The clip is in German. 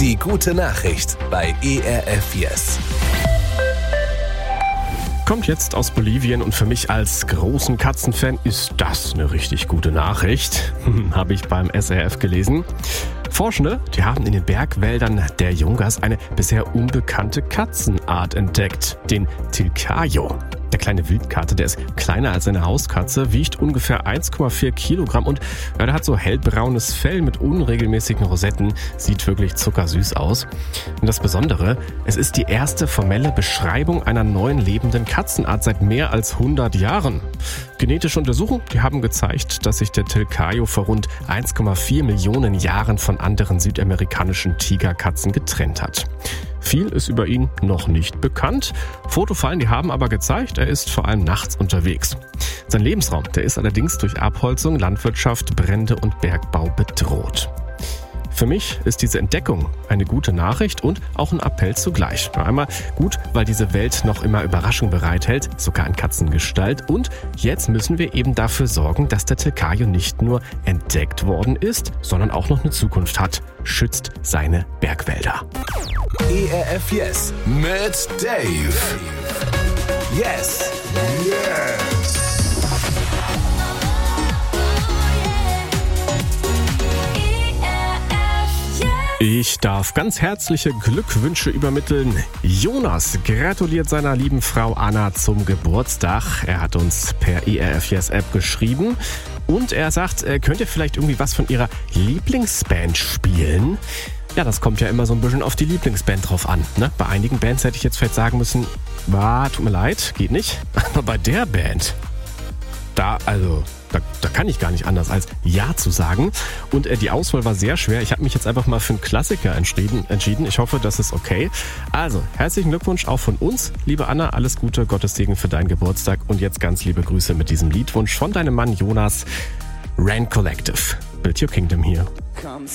Die gute Nachricht bei ERF Yes. Kommt jetzt aus Bolivien und für mich als großen Katzenfan ist das eine richtig gute Nachricht. Habe ich beim SRF gelesen. Forschende, die haben in den Bergwäldern der Yungas eine bisher unbekannte Katzenart entdeckt, den Tilcayo. Der kleine Wildkater, der ist kleiner als eine Hauskatze, wiegt ungefähr 1,4 Kilogramm und der hat so hellbraunes Fell mit unregelmäßigen Rosetten, sieht wirklich zuckersüß aus. Und das Besondere, es ist die erste formelle Beschreibung einer neuen lebenden Katzenart seit mehr als 100 Jahren. Genetische Untersuchungen, die haben gezeigt, dass sich der Tilcayo vor rund 1,4 Millionen Jahren von anderen südamerikanischen Tigerkatzen getrennt hat. Viel ist über ihn noch nicht bekannt. Fotofallen, die haben aber gezeigt, er ist vor allem nachts unterwegs. Sein Lebensraum, der ist allerdings durch Abholzung, Landwirtschaft, Brände und Bergbau bedroht. Für mich ist diese Entdeckung eine gute Nachricht und auch ein Appell zugleich. Einmal gut, weil diese Welt noch immer Überraschung bereithält, sogar in Katzengestalt. Und jetzt müssen wir eben dafür sorgen, dass der Tilcayo nicht nur entdeckt worden ist, sondern auch noch eine Zukunft hat. Schützt seine Bergwälder. ERF Yes mit Dave. Yes! Yes! Ich darf ganz herzliche Glückwünsche übermitteln. Jonas gratuliert seiner lieben Frau Anna zum Geburtstag. Er hat uns per ERF Yes App geschrieben und er sagt, könnt ihr vielleicht irgendwie was von ihrer Lieblingsband spielen? Ja, das kommt ja immer so ein bisschen auf die Lieblingsband drauf an. Ne? Bei einigen Bands hätte ich jetzt vielleicht sagen müssen, tut mir leid, geht nicht. Aber bei der Band, da kann ich gar nicht anders als Ja zu sagen. Und die Auswahl war sehr schwer. Ich habe mich jetzt einfach mal für einen Klassiker entschieden. Ich hoffe, das ist okay. Also, herzlichen Glückwunsch auch von uns. Liebe Anna, alles Gute, Gottes Segen für deinen Geburtstag. Und jetzt ganz liebe Grüße mit diesem Liedwunsch von deinem Mann Jonas. Rand Collective. Build Your Kingdom hier.